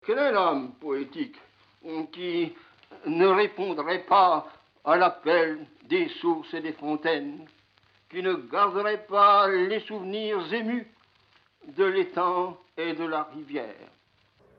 Quel est l'homme poétique qui ne répondrait pas à l'appel des sources et des fontaines, qui ne garderait pas les souvenirs émus de l'étang et de la rivière?